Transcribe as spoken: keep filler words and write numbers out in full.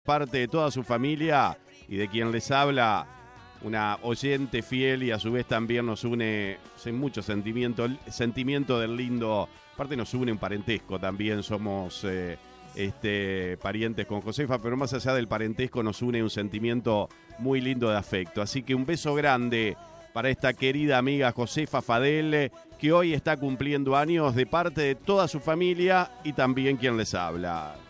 parte de toda su familia y de quien les habla, una oyente fiel, y a su vez también nos une en mucho sentimiento, sentimiento del lindo, aparte nos une un parentesco también, somos eh, este, parientes con Josefa, pero más allá del parentesco nos une un sentimiento muy lindo de afecto. Así que un beso grande para esta querida amiga Josefa Fadel, que hoy está cumpliendo años, de parte de toda su familia y también quien les habla.